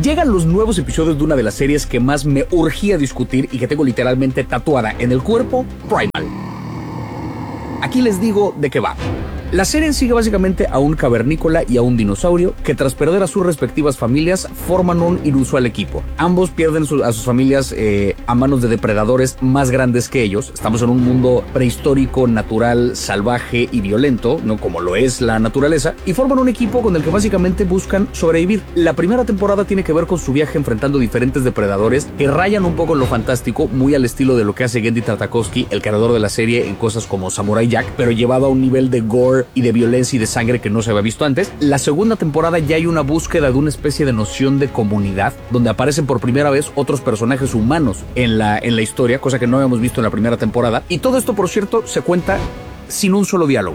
Llegan los nuevos episodios de una de las series que más me urgía discutir y que tengo literalmente tatuada en el cuerpo, Primal. Aquí les digo de qué va. La serie sigue básicamente a un cavernícola y a un dinosaurio que tras perder a sus respectivas familias forman un inusual equipo. Ambos pierden a sus familias a manos de depredadores más grandes que ellos. Estamos en un mundo prehistórico, natural, salvaje y violento, ¿no? Como lo es la naturaleza, y forman un equipo con el que básicamente buscan sobrevivir. La primera temporada tiene que ver con su viaje enfrentando diferentes depredadores que rayan un poco en lo fantástico, muy al estilo de lo que hace Genndy Tartakovsky, el creador de la serie, en cosas como Samurai Jack, pero llevado a un nivel de gore y de violencia y de sangre que no se había visto antes. La segunda temporada ya hay una búsqueda de una especie de noción de comunidad, donde aparecen por primera vez otros personajes humanos en la historia, cosa que no habíamos visto en la primera temporada. Y todo esto, por cierto, se cuenta sin un solo diálogo.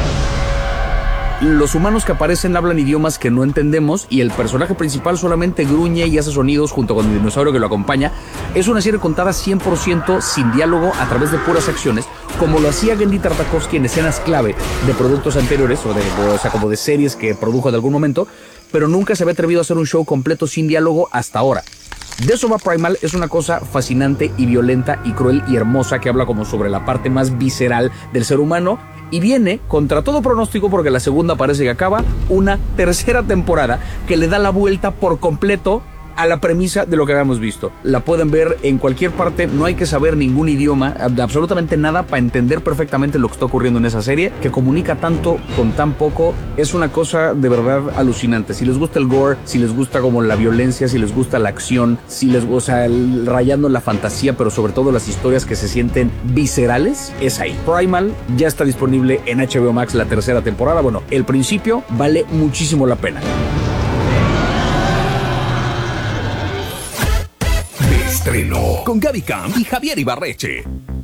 Los humanos que aparecen hablan idiomas que no entendemos y el personaje principal solamente gruñe y hace sonidos junto con el dinosaurio que lo acompaña. Es una serie contada 100% sin diálogo a través de puras acciones, como lo hacía Genndy Tartakovsky en escenas clave de productos anteriores o sea, como de series que produjo en algún momento, pero nunca se había atrevido a hacer un show completo sin diálogo hasta ahora. De eso va Primal. Es una cosa fascinante y violenta y cruel y hermosa que habla como sobre la parte más visceral del ser humano. Y viene, contra todo pronóstico, porque la segunda parece que acaba, una tercera temporada que le da la vuelta por completo a la premisa de lo que habíamos visto. La pueden ver en cualquier parte, no hay que saber ningún idioma, absolutamente nada, para entender perfectamente lo que está ocurriendo en esa serie, que comunica tanto con tan poco. Es una cosa de verdad alucinante. Si les gusta el gore, si les gusta como la violencia, si les gusta la acción, si les gusta rayando la fantasía, pero sobre todo las historias que se sienten viscerales, es ahí. Primal ya está disponible en HBO Max la tercera temporada. Bueno, el principio vale muchísimo la pena. Estreno con Gaby Camp y Javier Ibarreche.